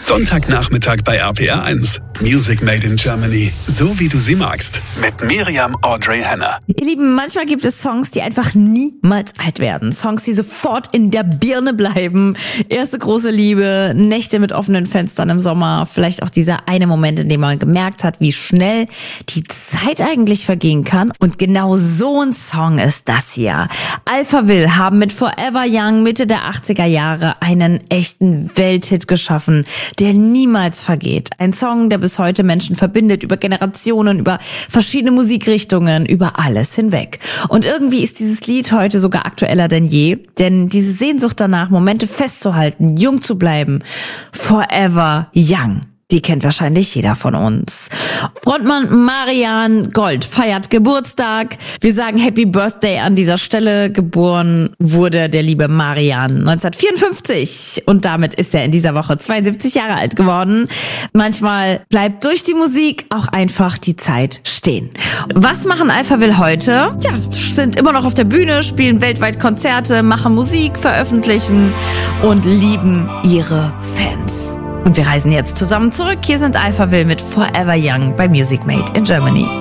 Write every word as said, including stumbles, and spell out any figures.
Sonntagnachmittag bei R P R eins. Music Made in Germany. So wie du sie magst. Mit Miriam Audrey Henner. Ihr Lieben, manchmal gibt es Songs, die einfach niemals alt werden. Songs, die sofort in der Birne bleiben. Erste große Liebe, Nächte mit offenen Fenstern im Sommer. Vielleicht auch dieser eine Moment, in dem man gemerkt hat, wie schnell die Zeit eigentlich vergehen kann. Und genau so ein Song ist das hier. Alphaville haben mit Forever Young Mitte der achtziger Jahre einen echten Welthit geschaffen, der niemals vergeht. Ein Song, der bis heute Menschen verbindet, über Generationen, über verschiedene Musikrichtungen, über alles hinweg. Und irgendwie ist dieses Lied heute sogar aktueller denn je, denn diese Sehnsucht danach, Momente festzuhalten, jung zu bleiben, Forever Young. Die kennt wahrscheinlich jeder von uns. Frontmann Marian Gold feiert Geburtstag. Wir sagen Happy Birthday an dieser Stelle. Geboren wurde der liebe Marian neunzehnhundertvierundfünfzig und damit ist er in dieser Woche zweiundsiebzig Jahre alt geworden. Manchmal bleibt durch die Musik auch einfach die Zeit stehen. Was machen Alphaville heute? Ja, sind immer noch auf der Bühne, spielen weltweit Konzerte, machen Musik, veröffentlichen und lieben ihre Fans. Und wir reisen jetzt zusammen zurück. Hier sind Alphaville mit Forever Young bei Music Made in Germany.